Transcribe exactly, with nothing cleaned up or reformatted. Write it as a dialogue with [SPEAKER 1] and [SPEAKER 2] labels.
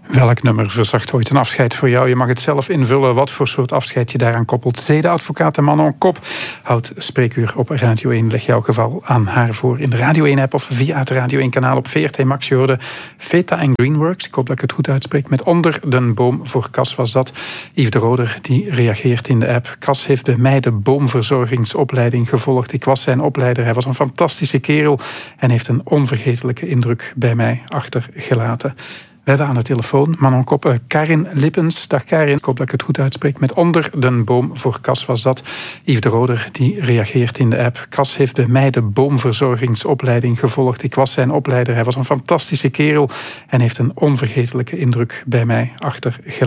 [SPEAKER 1] Welk nummer verzacht ooit een afscheid voor jou? Je mag het zelf invullen wat voor soort afscheid je daaraan koppelt. Zedenadvocaat Manon Kop houdt spreekuur op Radio één. Leg jouw geval aan haar voor in de Radio één-app of via het Radio één-kanaal op V R T Max. Je hoorde Feta en Greenworks. Ik hoop dat ik het goed uitspreek. Met Onder den boom voor Cas was dat. Yves de Roder die reageert in de app. Cas heeft bij mij de boomverzorgingsopleiding gevolgd. Ik was zijn opleider. Hij was een fantastische kerel en heeft een onvergetelijke indruk bij mij achtergelaten. We hebben aan de telefoon Manon Kop, uh, Karin Lippens. Dag Karin, ik hoop dat ik het goed uitspreek. Met Onder den boom voor Cas was dat. Yves de Roder die reageert in de app. Cas heeft bij mij de boomverzorgingsopleiding gevolgd. Ik was zijn opleider. Hij was een fantastische kerel en heeft een onvergetelijke indruk bij mij achtergelaten.